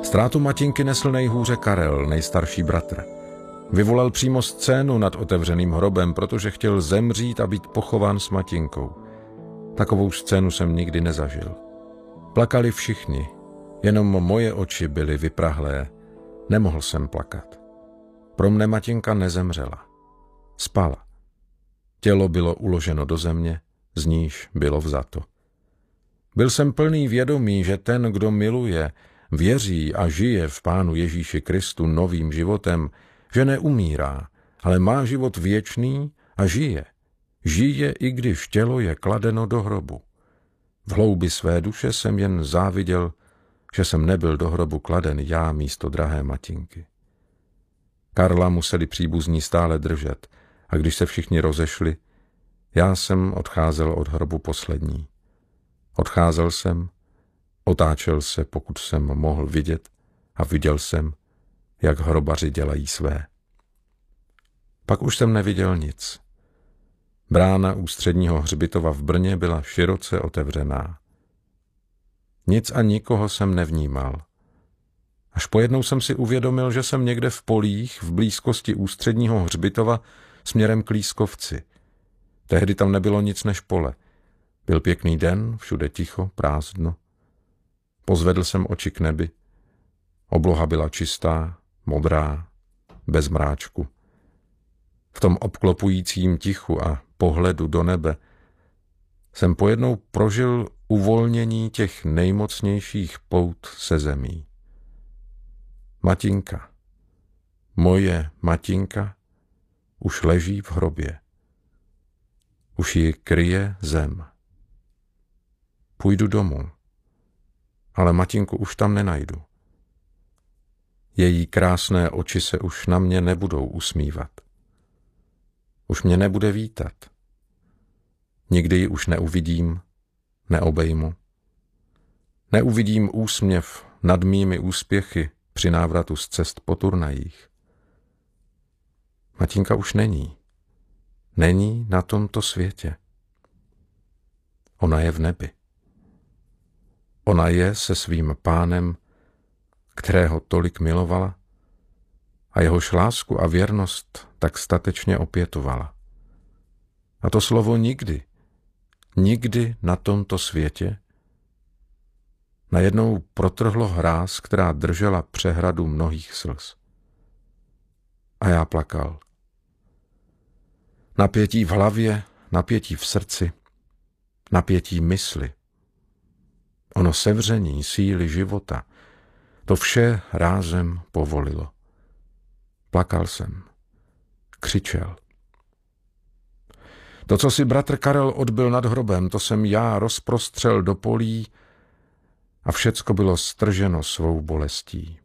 Ztrátu Matinky nesl nejhůře Karel, nejstarší bratr. Vyvolal přímo scénu nad otevřeným hrobem, protože chtěl zemřít a být pochován s Matinkou. Takovou scénu jsem nikdy nezažil. Plakali všichni, jenom moje oči byly vyprahlé. Nemohl jsem plakat. Pro mne Matinka nezemřela. Spala. Tělo bylo uloženo do země, z níž bylo vzato. Byl jsem plný vědomí, že ten, kdo miluje, věří a žije v Pánu Ježíši Kristu novým životem, že neumírá, ale má život věčný a žije. Žije, i když tělo je kladeno do hrobu. V hloubi své duše jsem jen záviděl, že jsem nebyl do hrobu kladen já místo drahé Matinky. Karla museli příbuzní stále držet a když se všichni rozešli, já jsem odcházel od hrobu poslední. Odcházel jsem, otáčel se, pokud jsem mohl vidět, a viděl jsem, jak hrobaři dělají své. Pak už jsem neviděl nic. Brána ústředního hřbitova v Brně byla široce otevřená. Nic a nikoho jsem nevnímal. Až pojednou jsem si uvědomil, že jsem někde v polích v blízkosti ústředního hřbitova směrem k Lískovci. Tehdy tam nebylo nic než pole. Byl pěkný den, všude ticho, prázdno. Pozvedl jsem oči k nebi. Obloha byla čistá, modrá, bez mráčku. V tom obklopujícím tichu a pohledu do nebe jsem pojednou prožil uvolnění těch nejmocnějších pout se zemí. Matinka, moje Matinka, už leží v hrobě. Už ji kryje zem. Půjdu domů, ale Matinku už tam nenajdu. Její krásné oči se už na mě nebudou usmívat. Už mě nebude vítat. Nikdy ji už neuvidím, neobejmu. Neuvidím úsměv nad mými úspěchy při návratu z cest po turnajích. Matinka už není. Není na tomto světě. Ona je v nebi. Ona je se svým Pánem, kterého tolik milovala a jehož lásku a věrnost tak statečně opětovala. A to slovo nikdy, nikdy na tomto světě najednou protrhlo hráz, která držela přehradu mnohých slz. A já plakal. Napětí v hlavě, napětí v srdci, napětí mysli. Ono sevření síly života, to vše rázem povolilo. Plakal jsem, křičel. To, co si bratr Karel odbyl nad hrobem, to jsem já rozprostřel do polí a všecko bylo strženo svou bolestí.